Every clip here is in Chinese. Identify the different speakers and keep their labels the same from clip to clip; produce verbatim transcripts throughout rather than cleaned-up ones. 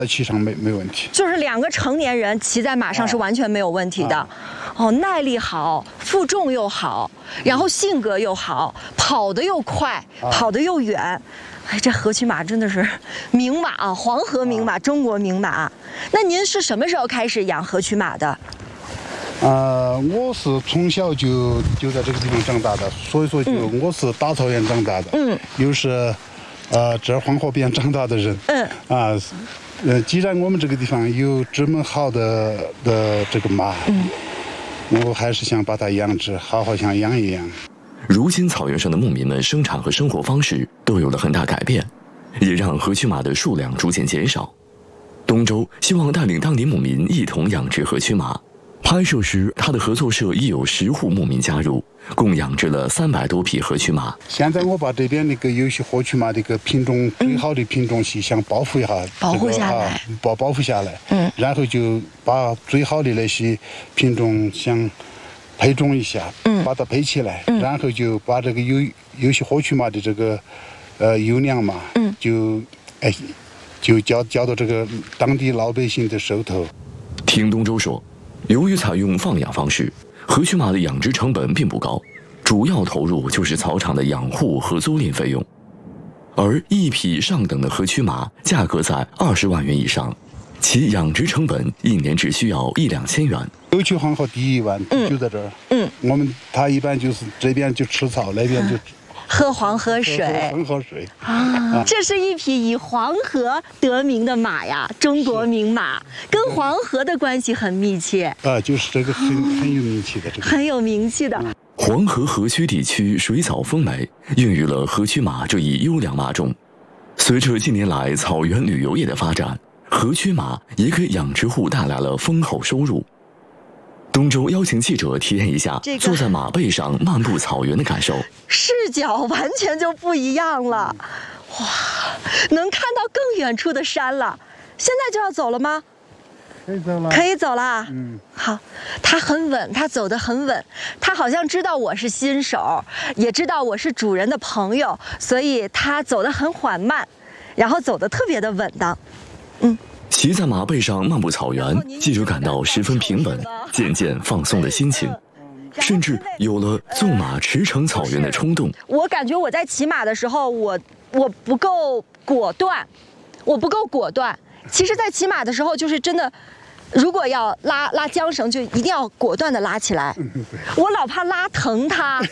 Speaker 1: 骑上没没问题。
Speaker 2: 就是两个成年人骑在马上是完全没有问题的。哦，耐力好，负重又好，然后性格又好，跑得又快，跑得又远。哎，这河曲马真的是名马啊，黄河名马，中国名马。那您是什么时候开始养河曲马的？
Speaker 1: 呃，我是从小就就在这个地方长大的，所以说就我是大草原长大的，嗯，又是，呃，这黄河边长大的人，嗯，啊，呃，既然我们这个地方有这么好的的这个马，嗯，我还是想把它养殖，好好想养一养。
Speaker 3: 如今草原上的牧民们生产和生活方式都有了很大改变，也让河曲马的数量逐渐减少。东周希望带领当地牧民一同养殖河曲马。拍摄时，他的合作社已有十户牧民加入，共养殖了三百多匹河曲马。
Speaker 1: 现在我把这边那个有些河曲马这个品种最好的品种是想保护一下，
Speaker 2: 保护下来，
Speaker 1: 啊、保保护下来。嗯，然后就把最好的那些品种想配种一下，嗯，把它配起来，嗯，然后就把这个有有些河曲马的这个呃优良马，嗯，就哎就交交到这个当地老百姓的手头。
Speaker 3: 听东周说。由于采用放养方式，河曲马的养殖成本并不高，主要投入就是草场的养护和租赁费用。而一匹上等的河曲马价格在二十万元以上，其养殖成本一年只需要一两千元。
Speaker 1: 沟渠黄河第一湾就在这儿，嗯，我们它一般就是这边就吃草，那边就。
Speaker 2: 喝黄河水，
Speaker 1: 黄河水
Speaker 2: 啊！这是一匹以黄河得名的马呀，中国名马，跟黄河的关系很密切
Speaker 1: 啊，就是这个很很有名气的这个，
Speaker 2: 很有名气的。
Speaker 3: 黄河河曲地区水草丰美，孕育了河曲马这一优良马种。随着近年来草原旅游业的发展，河曲马也给养殖户带来了丰厚收入。东周邀请记者体验一下坐在马背上漫步草原的感受，
Speaker 2: 视角完全就不一样了，哇，能看到更远处的山了。现在就要走了吗？
Speaker 1: 可以走了，
Speaker 2: 可以走了。嗯，好，他很稳，他走得很稳，他好像知道我是新手，也知道我是主人的朋友，所以他走得很缓慢，然后走得特别的稳当。嗯。
Speaker 3: 骑在马背上漫步草原，记者感到十分平稳，渐渐放松了心情，甚至有了纵马驰骋草原的冲动。
Speaker 2: 我感觉我在骑马的时候，我我不够果断，我不够果断。其实，在骑马的时候，就是真的，如果要拉拉缰绳，就一定要果断的拉起来。我老怕拉疼它。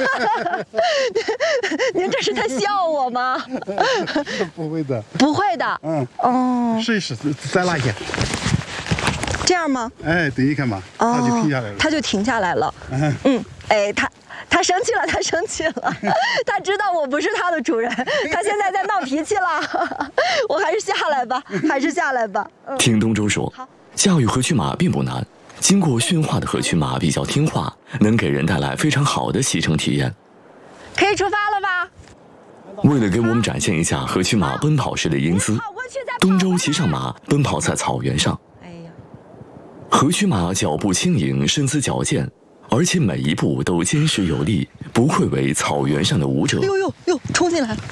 Speaker 2: 您这是在笑我吗？
Speaker 1: 不会的，
Speaker 2: 不会的。
Speaker 1: 嗯，
Speaker 2: 哦，
Speaker 1: 试一试，再拉一下。
Speaker 2: 这样吗？
Speaker 1: 哎，对，你看嘛，它就停下来了。
Speaker 2: 它就停下来了。嗯嗯，哎，它它生气了，它生气了，它知道我不是它的主人，它现在在闹脾气了。我还是下来吧，还是下来吧。
Speaker 3: 嗯、听东周说，教育河曲马并不难，经过驯化的河曲马比较听话，能给人带来非常好的骑乘体验。
Speaker 2: 可以出发了吧？
Speaker 3: 为了给我们展现一下河曲马奔跑时的英姿，东周骑上马奔跑在草原上。哎呀，河曲马脚步轻盈，身姿矫健，而且每一步都坚实有力，不愧为草原上的舞者。
Speaker 2: 呦呦呦，冲进来了！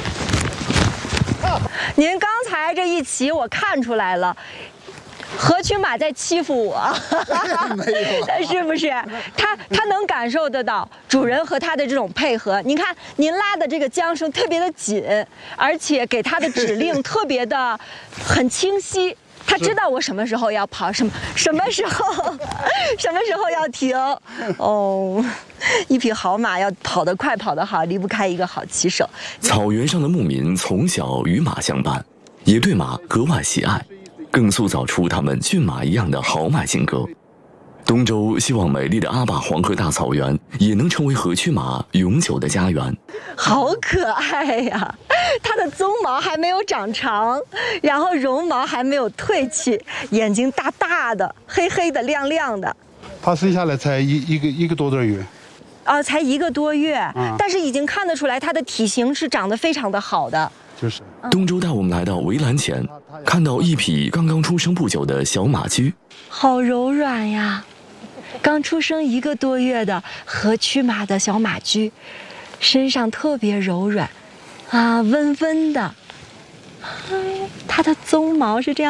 Speaker 2: 您刚才这一骑，我看出来了。河曲马在欺负我，是不是？他他能感受得到主人和他的这种配合。您看，您拉的这个缰绳特别的紧，而且给他的指令特别的很清晰。他知道我什么时候要跑，什么什么时候，什么时候要停。哦，一匹好马要跑得快、跑得好，离不开一个好骑手。
Speaker 3: 草原上的牧民从小与马相伴，也对马格外喜爱。更塑造出他们骏马一样的豪迈性格。东周希望美丽的阿坝黄河大草原也能成为河曲马永久的家园。
Speaker 2: 好可爱呀！它的鬃毛还没有长长，然后绒毛还没有褪去，眼睛大大的，黑黑的，亮亮的。
Speaker 1: 它生下来才一一个一个多多月。
Speaker 2: 啊，才一个多月，嗯、但是已经看得出来它的体型是长得非常的好的。
Speaker 1: 就是。
Speaker 3: 东周带我们来到围栏前，看到一匹刚刚出生不久的小马驹，
Speaker 2: 好柔软呀！刚出生一个多月的河曲马的小马驹，身上特别柔软，啊，温温的。 它的鬃毛是这样。